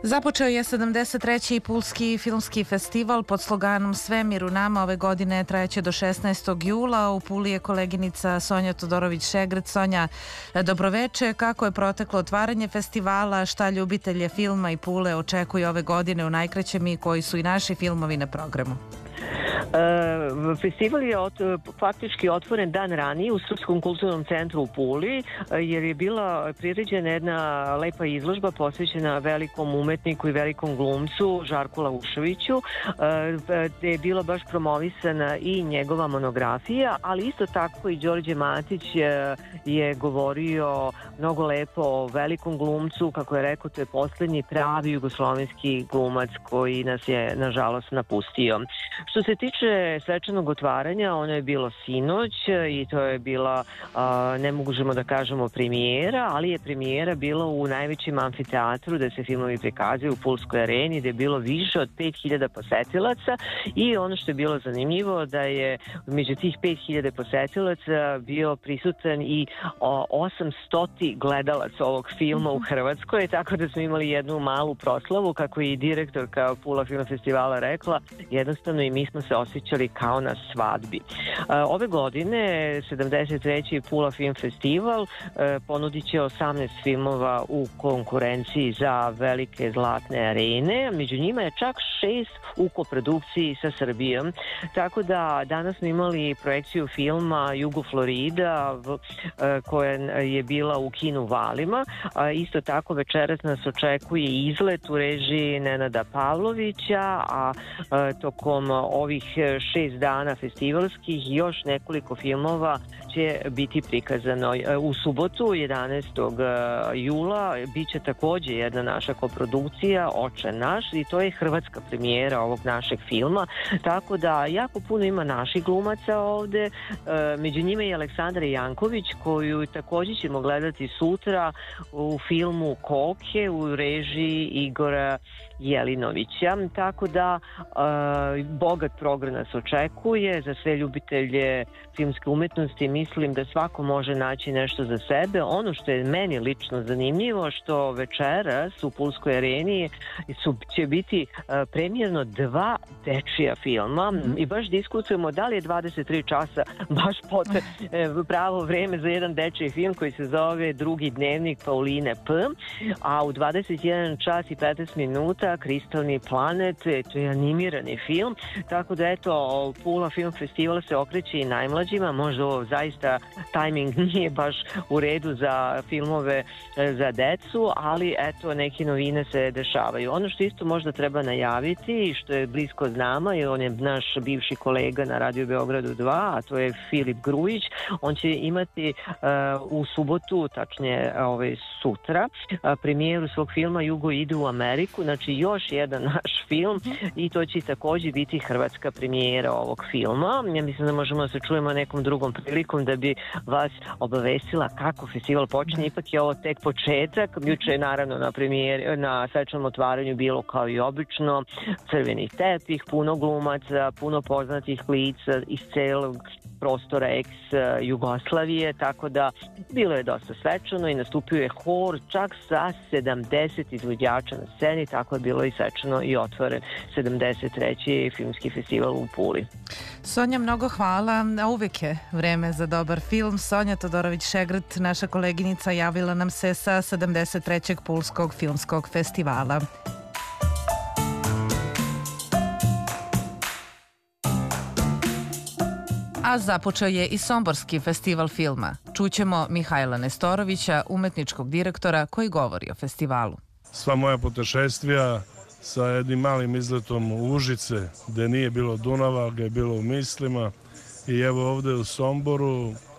Započeo je 73. Pulski filmski festival pod sloganom Svemir u nama. Ove godine trajeće do 16. jula. U Puli je koleginica Sonja Todorović-Šegrt. Sonja, dobroveče. Kako je proteklo otvaranje festivala? Šta ljubitelje filma i Pule očekuje ove godine u najkraćem i koji su i naši filmovi na programu? Festival je faktički otvoren dan ranije u Srpskom kulturnom centru u Puli, jer je bila priređena jedna lepa izložba posvećena velikom umetniku i velikom glumcu Žarku Lauševiću, gde je bila baš promovisana i njegova monografija, ali isto tako i Đorđe Matić je govorio mnogo lepo o velikom glumcu, kako je rekao, to je poslednji pravi jugoslovenski glumac koji nas je nažalost napustio. Što se tiče svečanog otvaranja, ono je bilo sinoć i to je bila, ne možemo da kažemo premijera, ali je premijera bila u najvećem amfiteatru gde se filmovi prikazuju u Pulskoj areni, gde je bilo više od 5000 posetilaca i ono što je bilo zanimljivo da je među tih 5000 posetilaca bio prisutan i 800 gledalaca ovog filma u Hrvatskoj, tako da smo imali jednu malu proslavu, kako je i direktorka Pula Film Festivala rekla, jednostavno i mi smo se osjećali kao na svadbi. Ove godine 73. Pula Film Festival ponudit će 18 filmova u konkurenciji za velike zlatne arene, među njima je čak 6 u koprodukciji sa Srbijom, tako da danas smo imali projekciju filma Jugo Florida koja je bila u kinu Valima. Isto tako večeras nas očekuje izlet u režiji Nenada Pavlovića, a tokom ovih 6 dana festivalskih još nekoliko filmova će biti prikazano. U subotu 11. jula biće takođe jedna naša koprodukcija Oče naš i to je hrvatska premijera ovog našeg filma, tako da jako puno ima naših glumaca ovde, među njima i Aleksandra Janković koju takođe ćemo gledati sutra u filmu Koke u režiji Igora Jelinovića, tako da bogat program nas očekuje za sve ljubitelje filmske umetnosti. Mislim da svako može naći nešto za sebe. Ono što je meni lično zanimljivo, što večeras u Pulskoj areni će biti premijerno 2 dečija filma i baš diskutujemo da li je 23 časa baš pravo vreme za jedan dečiji film koji se zove Drugi dnevnik Pauline P. A u 21 čas i 15 minuta Kristalni planet, to je animirani film, tako da eto, Pula Film Festival se okreće i najmlađima, možda ovo zaista tajming nije baš u redu za filmove za decu, ali eto, neke novine se dešavaju. Ono što isto možda treba najaviti i što je blisko nama, jer on je naš bivši kolega na Radio Beogradu 2, a to je Filip Grujić, on će imati u subotu, tačnije sutra, premijeru svog filma Jugo ide u Ameriku, znači još jedan naš film i to će takođe biti hrvatska premijera ovog filma. Ja mislim da možemo da se čujemo nekom drugom prilikom da bi vas obavestila kako festival počinje. Ipak je ovo tek početak. Juče je naravno na svečanom otvaranju bilo kao i obično crveni tepih, puno glumaca, puno poznatih lica iz celog prostora ex-Jugoslavije, tako da bilo je dosta svečano i nastupio je hor čak sa 70 izvođača na sceni, tako je bilo i svečano i otvoren 73. filmski festival u Puli. Sonja, mnogo hvala, a uvek je vreme za dobar film. Sonja Todorović-Šegrt, naša koleginica, javila nam se sa 73. Pulskog filmskog festivala. A započeo je i Somborski festival filma. Čućemo Mihajla Nestorovića, umetničkog direktora koji govori o festivalu. Sva moja putešestvija sa jednim malim izletom u Užice, gde nije bilo Dunava, gde je bilo u mislima. I evo ovde u Somboru